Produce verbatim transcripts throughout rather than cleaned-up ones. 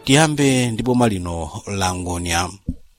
Tiyambe ndi boma lino la Ngonia.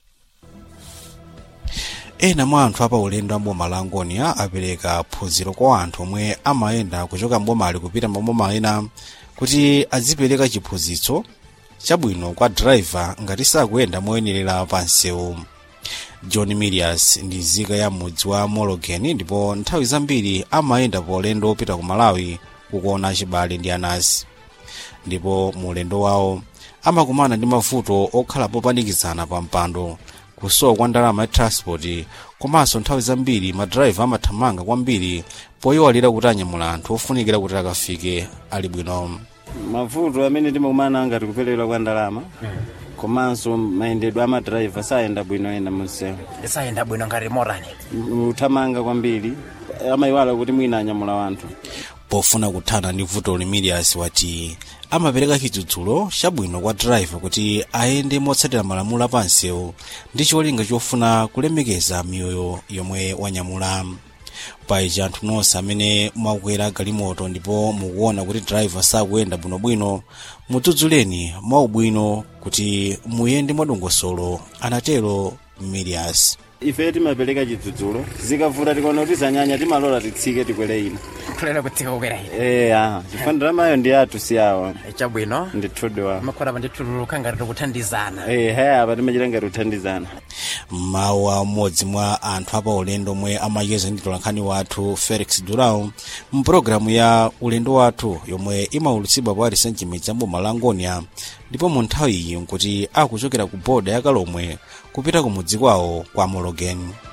Ena mwa anthu apa ulendo amboma la Ngonia apereka phunziro kwa anthu omwe amayenda kuchoka mboma ali kupita maboma ena kuti azipereka chiphunzitso chabwino kwa driver ngati sakuyenda moyenerera pa nsewu. John Milias ndi nzika ya mudzi wa Mologen ndipo nthawi zambiri amayenda pa ulendo opita ku Malawi kukuona chibale ndi anasi. Ndipo mu ulendo wawo amakumana ndi mavuto okhala popanikizana pa mpando, kusowa kwa ndalama ya transport, komanso nthawi zambiri madriver amathamanga kwambiri poyiwalira kuti anyamula anthu ofunikira kuti akafike ali bwino. Mavuto amene timakumana ngati kuperewera kwa ndalama komanso mayendedwe ama driver sayenda bwino ena munsewu. Sayenda bwino ngati morani. Uthamanga kwambiri amayiwala kuti mwina anyamula anthu. Pofuna kuthana ndi vuto Milias wati amapereka chidzudzulo chabwino kwa driver kuti ayende motsatira malamulo pa nsewu ndi cholinga chofuna kulemekeza miyoyo yomwe wanyamula. Paija anthu nonse amene mwakwera galimoto ndipo mukuona kuti driver sakuyenda bwinobwino, mudzudzuleni mwaubwino kuti muyende mwadongosolo, anatero Milias. Ife timapereka chidzudzulo, zikavuta tikaona kuti zanyanya timalola titsike tikwere ina. Kulera kutsika kukwera ina. Eh ah, chifandira mayo ndi athu siyawa. Chabwino ndithudwa. Makora bandithululuka ngati kuthandizana. Eh haya apa timachita ngati kuthandizana. Mawa mmodzi mwa anthu apa ulendo omwe amayeza ndi tolankhani wathu Felix Durão mu programu ya ulendo wathu yomwe imaulutsidwa pa Senchimidzi mboma la Ngonia, ndipo mu nthawi iyi nkuti akuchokera ku boda ya Kalomwe kupita ku mudzi kwawo kwa Mologen.